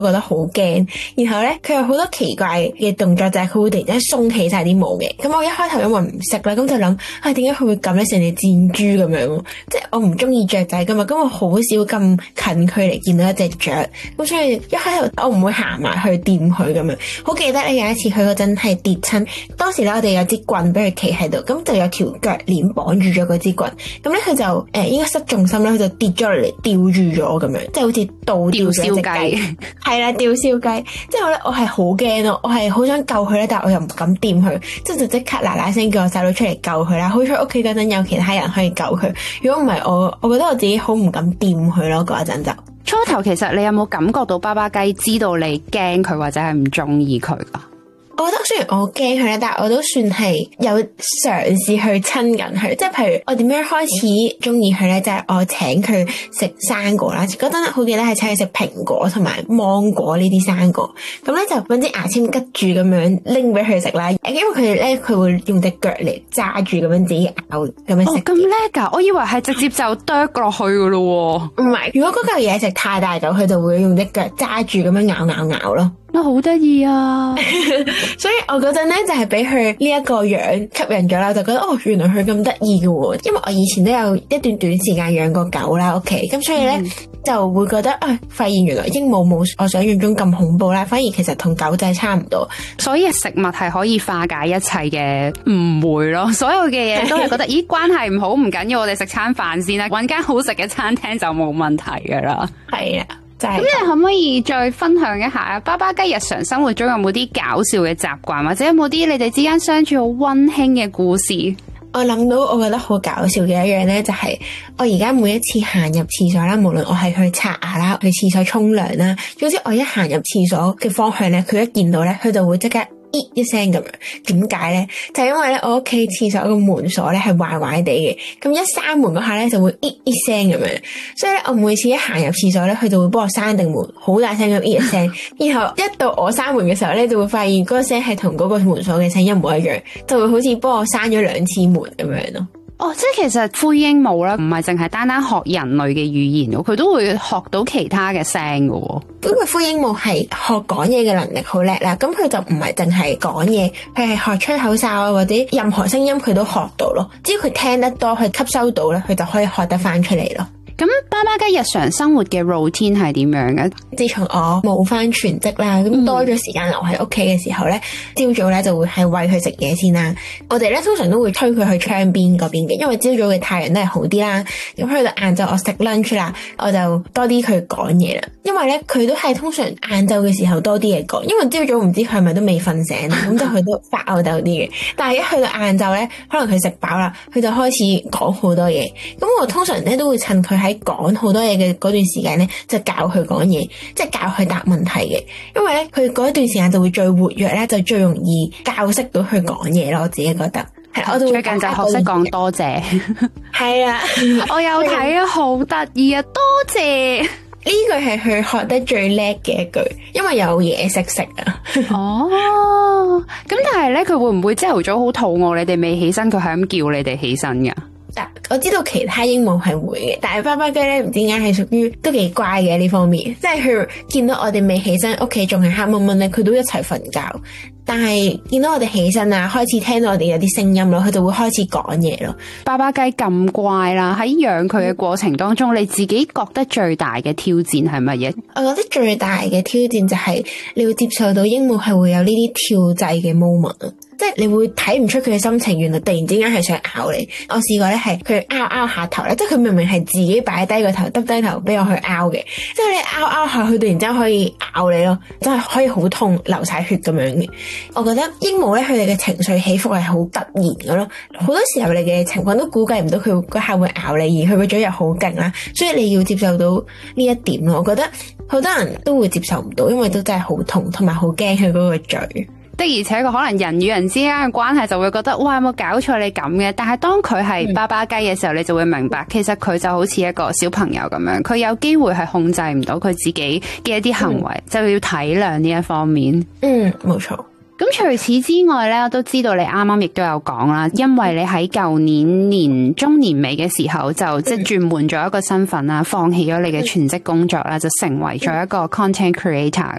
覺得好驚。然後咧佢有好多奇怪嘅動作，就係佢會突然間鬆起晒啲毛嘅。咁我一開頭因為唔識啦，咁就諗點解佢會咁咧，成隻箭豬咁樣。即係我唔中意雀仔噶嘛，咁我好少咁近距離見到一隻雀，咁所以一開頭我唔會行埋去掂佢咁樣。好記得咧有一次佢嗰陣係跌親，當時咧我哋有支棍俾佢企喺度，咁就有條腳鏈綁住咗嗰支棍，咁咧佢就應該失重心咧，佢就跌咗落嚟吊住咗咁樣，即係好似倒吊咗隻雞，係啦，吊燒雞。之後咧我係好驚咯，我係好想救佢咧，但係我又唔敢掂佢，即係就即刻嗱嗱聲叫我細佬出嚟救佢啦。好彩屋企嗰陣有其他人可以救佢，如果唔係我覺得我自己好唔敢掂佢咯。嗰一陣就初頭其實你有冇感覺到爸爸雞知道你驚佢或者係唔中意佢噶？ 我覺得雖然我驚佢咧，但係我都算係有嘗試去親近佢。即係譬如我點樣開始中意佢咧，就係我請佢食生果啦。嗰陣好記得係請佢食蘋果同埋芒果呢啲生果。咁咧就搵支牙籤拮住咁樣拎俾佢食啦。因為佢哋咧佢會用隻腳嚟揸住咁樣自己咬咁樣食。 咁叻噶！我以為係直接就剁落去噶咯。 唔係，如果嗰嚿嘢食太大嚿，佢就會用隻腳揸住咁樣咬咯。 好得意啊！ 所以我嗰陣咧就係俾佢呢一個樣吸引咗啦，就覺得原來佢咁得意嘅喎。因為我以前都有一段短時間養過狗啦，屋企咁，所以咧就會覺得發現原來鸚鵡冇我想象中咁恐怖啦，反而其實同狗仔差唔多。 所以食物係可以化解一切嘅誤會咯，所有嘅嘢都係覺得咦關係唔好唔緊要，我哋食餐飯先啦，搵間好食嘅餐廳就冇問題噶啦。 係啊。咁你可唔可以再分享一下爸爸雞日常生活中有冇啲搞笑嘅習慣，或者有冇啲你哋之間相處好溫馨嘅故事？ 我諗到我覺得好搞笑嘅一樣咧，就係我而家每一次行入廁所啦，無論我係去刷牙啦、去廁所沖涼啦，總之我一行入廁所嘅方向咧，佢一見到咧，佢就會即刻一聲咁樣。點解咧？就係因為咧我屋企廁所個門鎖咧係壞壞地嘅，咁一閂門嗰下咧就會一聲咁樣，所以咧我每次一行入廁所咧，佢就會幫我閂定門，好大聲咁一聲，然後一到我閂門嘅時候咧，就會發現嗰個聲係同嗰個門鎖嘅聲一模一樣，就會好似幫我閂咗2次門咁樣咯。 即係其實灰鸚鵡啦，唔係淨係單單學人類嘅語言，佢都會學到其他嘅聲嘅。 因為灰鸚鵡係學講嘢嘅能力好叻啦，咁佢就唔係淨係講嘢，佢係學吹口哨啊，或者任何聲音佢都學到咯。只要佢聽得多，佢吸收到咧，佢就可以學得翻出嚟咯。 咁爸爸雞日常生活嘅 routine 係點樣嘅？ 自從我冇翻全職啦，咁多咗時間留喺屋企嘅時候咧，朝早咧就會係餵佢食嘢先啦。我哋咧通常都會推佢去窗邊嗰邊嘅，因為朝早嘅太陽都係好啲啦。咁去到晏晝我食 lunch 啦，我就多啲佢講嘢啦。因為咧佢都係通常晏晝嘅時候多啲嘢講，因為朝早唔知佢係咪都未瞓醒，咁就佢都發吽哣啲嘅。但係一去到晏晝咧，可能佢食飽啦，佢就開始講好多嘢。咁我通常咧都會趁佢喺講好多嘢嘅嗰段時間咧，就教佢講嘢，即係教佢答問題嘅。因為咧佢嗰一段時間就會最活躍咧，就最容易教識到佢講嘢咯。我自己覺得係，我就會最近就學識講多謝。 係啊， 我有睇啊，好得意啊，多謝。 呢句係佢學得最叻嘅一句，因為有嘢食啊。 咁但係咧，佢會唔會朝頭早好肚餓，你哋未起身，佢係咁叫你哋起身噶？ 我知道其他鸚鵡係會嘅，但係爸爸雞咧唔知點解係屬於都幾乖嘅呢方面，即係佢見到我哋未起身，屋企仲係黑蒙蒙咧，佢都一齊瞓覺。但係見到我哋起身啊，開始聽到我哋有啲聲音咯，佢就會開始講嘢咯。 爸爸雞咁乖啦，喺養佢嘅過程當中，你自己覺得最大嘅挑戰係乜嘢？ 我覺得最大嘅挑戰就係你要接受到鸚鵡係會有呢啲跳掣嘅 moment。即係你會睇唔出佢嘅心情，原來突然之間係想咬你。我試過咧係佢拗下頭咧，即係佢明明係自己擺低個頭，耷低頭俾我去拗嘅。即係你拗下，佢突然之間可以咬你咯，真係可以好痛，流晒血咁樣嘅。我覺得鸚鵡咧，佢哋嘅情緒起伏係好突然嘅咯。好多時候你嘅情況都估計唔到佢嗰下會咬你，而佢個嘴又好勁啦，所以你要接受到呢一點咯。我覺得好多人都會接受唔到，因為都真係好痛，同埋好驚佢嗰個嘴。 的而且確可能人與人之間嘅關係就會覺得哇，有冇搞錯你咁嘅？但係當佢係爸爸雞嘅時候，你就會明白，其實佢就好似一個小朋友咁樣，佢有機會係控制唔到佢自己嘅一啲行為，就要體諒呢一方面。 冇錯。 咁除此之外咧，我都知道你啱啱亦都有講啦，因為你喺舊年年中年尾嘅時候就即係轉換咗一個身份啦，放棄咗你嘅全職工作啦，就成為咗一個 content creator。